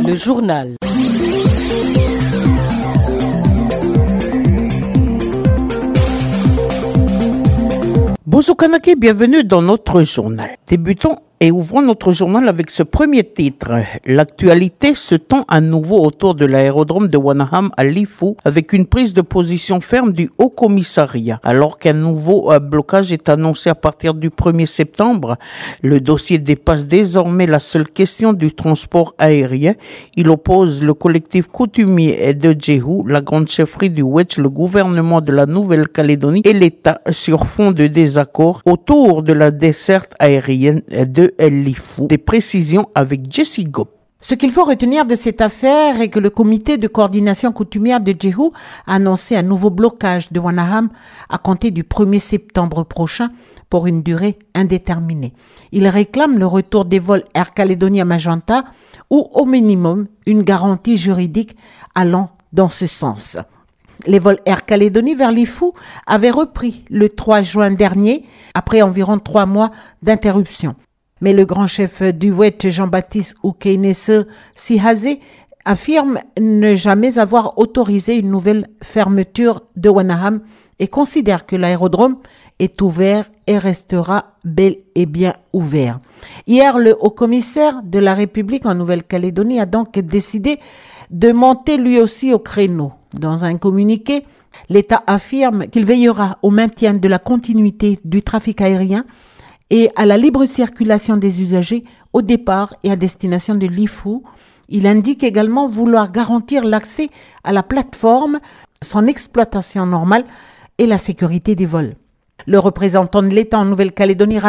Le journal. Bonjour Kanake, bienvenue dans notre journal. Débutons et ouvrons notre journal avec ce premier titre. L'actualité se tend à nouveau autour de l'aérodrome de Wanaham à Lifou avec une prise de position ferme du Haut Commissariat. Alors qu'un nouveau blocage est annoncé à partir du 1er septembre, le dossier dépasse désormais la seule question du transport aérien. Il oppose le collectif coutumier de Djehou, la grande chefferie du Wedj, le gouvernement de la Nouvelle-Calédonie et l'État sur fond de désaccord autour de la desserte aérienne de Lifou. Des précisions avec Jessie Gop. Ce qu'il faut retenir de cette affaire est que le comité de coordination coutumière de Djehou a annoncé un nouveau blocage de Wanaham à compter du 1er septembre prochain pour une durée indéterminée. Il réclame le retour des vols Air Calédonie à Magenta ou au minimum une garantie juridique allant dans ce sens. Les vols Air Calédonie vers Lifou avaient repris le 3 juin dernier après environ 3 mois d'interruption. Mais le grand chef du Wedj, Jean-Baptiste Oukénesse Sihazé, affirme ne jamais avoir autorisé une nouvelle fermeture de Wanaham et considère que l'aérodrome est ouvert et restera bel et bien ouvert. Hier, le haut-commissaire de la République en Nouvelle-Calédonie a donc décidé de monter lui aussi au créneau. Dans un communiqué, l'État affirme qu'il veillera au maintien de la continuité du trafic aérien et à la libre circulation des usagers au départ et à destination de Lifou. Il indique également vouloir garantir l'accès à la plateforme, son exploitation normale et la sécurité des vols. Le représentant de l'État en Nouvelle-Calédonie